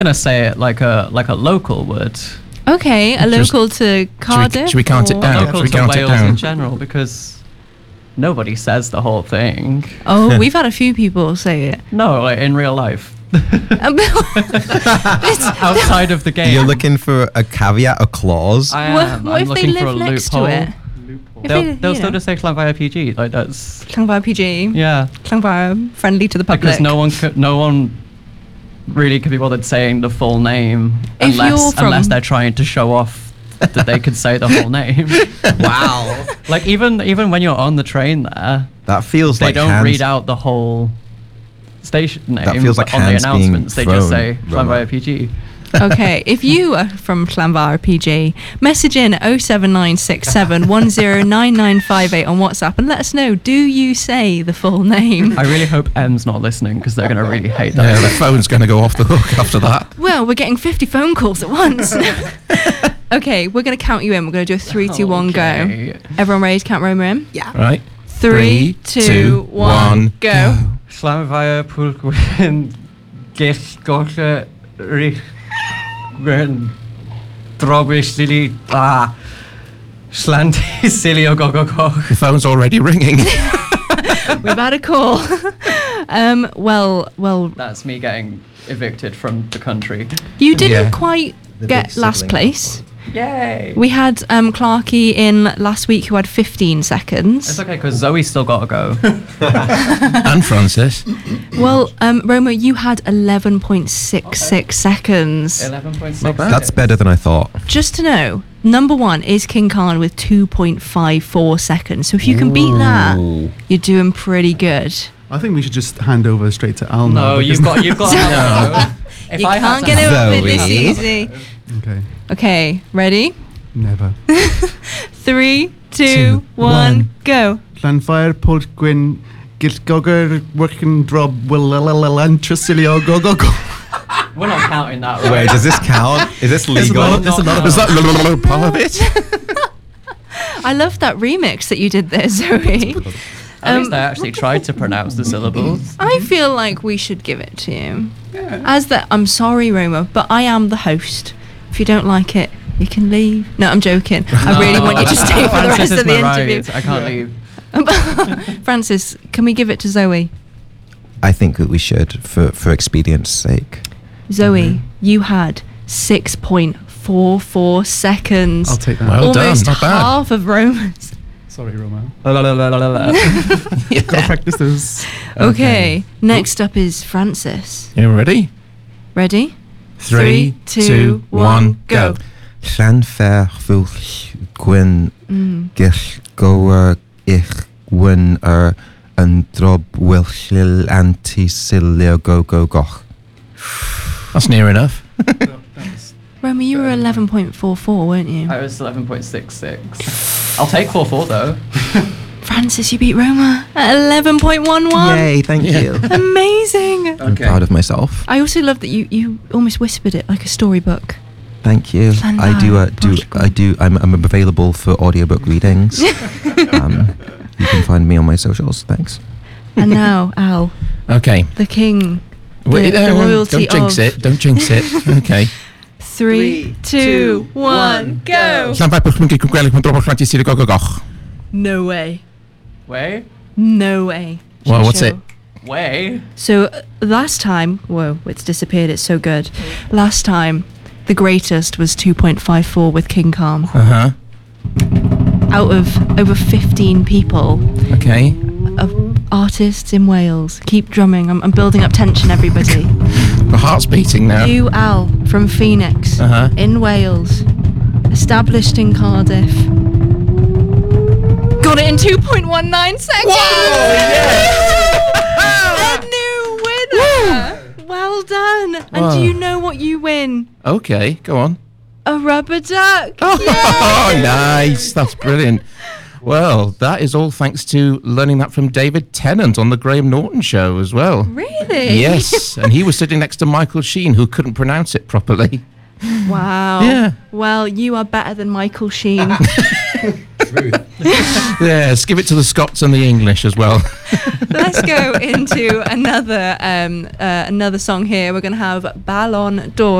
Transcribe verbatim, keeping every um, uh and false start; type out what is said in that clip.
gonna say it like a like a local would. Okay, a Just- local to Cardiff. should we count it or- down? Local should we to count it Wales down? in general, because nobody says the whole thing. Oh, we've had a few people say it. No, like in real life. Um, Outside of the game. You're looking for a caveat, a clause. I What- am. what I'm if they looking live for a next to loophole. it? If They'll, they- they'll you still know. just say Llanfair P G. Like that's Llanfair P G. yeah. Llanfair, friendly to the public. Because no one could, no one really could be bothered saying the full name If unless you're from- unless they're trying to show off that they could say the whole name. Wow. Like even even when you're on the train there, That feels they like don't hands, read out the whole station name. That feels like on the hands being announcements. They just thrown, say Roma. Llanfair P G. Okay, if you are from Llanfair P G, message in oh seven nine six seven one oh nine nine five eight on WhatsApp and let us know, do you say the full name? I really hope M's not listening because they're gonna really hate that. Yeah, the phone's going to go off the hook after that. Well, we're getting fifty phone calls at once. Okay, we're going to count you in. We're going to do a three, two, one, Okay. go. Everyone ready to count Roma in? Yeah. Right. Three, two, one, go. Llanfair Pwllgwyn Gellgolle Rich Gwen Drobys Lili Ah Slanty Silly o go go go. The phone's already ringing. We've had a call. um, well, well, That's me getting evicted from the country. you didn't Yeah. quite The get big last sibling. place. Yay! We had um, Clarkey in last week who had fifteen seconds. It's okay because Zoe's still got to go. And Francis. Well, um, Roma, you had eleven point six six seconds. Eleven point six. Not bad. That's better than I thought. Just to know, number one is King Khan with two point five four seconds. So if you can beat that, Ooh. you're doing pretty good. I think we should just hand over straight to Al now. No, because- you've got you've got. No. If you I had can't to get have- over it this Zoe. easy. Okay, Okay, ready? never. Three, two, Two, one, one. go. Llanfair Pwllgwyn Gillgogger Working Drob Will Lantrasilio Go Go Go. We're not counting that, right? Wait, does this count? Is this legal? not- There's a lot of- Is that part of it? I love that remix that you did there, Zoe. At least Um, I actually tried to pronounce the syllables. I feel like we should give it to you. As the, I'm sorry, Roma, but I am the host. If you don't like it, you can leave. No, I'm joking. I really want you to stay for the Francis rest is of the my interview. right. I can't leave. Francis, can we give it to Zoe? I think that we should, for, for expedience sake. Zoe, you had six point four four seconds. I'll take that. Well done, Almost not bad. half of Roma's. Sorry, Roma. La, la, la, la, la, la. Gotta practice this. Okay, next up is Francis. You ready? Ready? Three, two, one, go. Llanfair Pwllgwyn Mm. Gillgogger Ich Wyn Er Yn Drob Wilchil Anti-Silio Go Go Goch. That's near enough. Roma, you were eleven point four four, weren't you? I was eleven point six six. I'll take four four though. Francis, you beat Roma at eleven point one one. Yay, thank Yeah. you. Amazing. I'm proud of myself. I also love that you, you almost whispered it like a storybook. Thank you. I do uh, do I do I'm I'm available for audiobook readings. um, you can find me on my socials. Thanks. And now, Al, Okay. the king, Wait, the uh, royalty don't jinx of- it. Don't jinx it. Okay. three, two, one, go. Llanfair Pwllgwyn Gillgogger Working Drob Will Lantrasilio Go Go Goch. No way. Way, No way. Well, what's Show. it? way. So uh, last time, whoa, it's disappeared. It's so good. Last time, the greatest was two point five four with King Khan. Uh huh. Out of over fifteen people, Okay. of artists in Wales. Keep drumming. I'm, I'm building up tension, everybody. My heart's beating now. You, Al, from Phoenix, Uh-huh. in Wales, established in Cardiff. Got it in two point one nine seconds! A new winner! Well done! And Whoa. do you know what you win? Okay, go on. A rubber duck! Oh, nice. That's brilliant. Well, that is all thanks to learning that from David Tennant on the Graham Norton show as well. Really? Yes, and he was sitting next to Michael Sheen, who couldn't pronounce it properly. Wow. Yeah. Well, you are better than Michael Sheen. Yes, give it to the Scots and the English as well. Let's go into another um, uh, another song here. We're going to have Ballon d'Or.